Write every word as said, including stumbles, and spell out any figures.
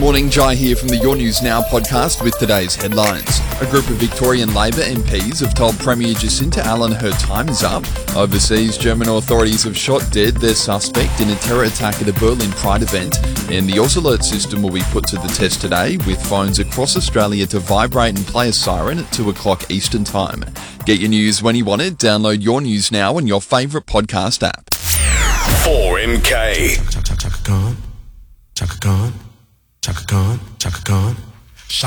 Morning, Jai here from the Your News Now podcast with today's headlines. A group of Victorian Labor M Ps have told Premier Jacinta Allen her time is up. Overseas, German authorities have shot dead their suspect in a terror attack at a Berlin Pride event. And the Oz Alert system will be put to the test today, with phones across Australia to vibrate and play a siren at two o'clock Eastern Time. Get your news when you want it. Download Your News Now on your favourite podcast app. four M K. Chaka Khan, Chaka Khan, Chaka Khan, Chaka Khan.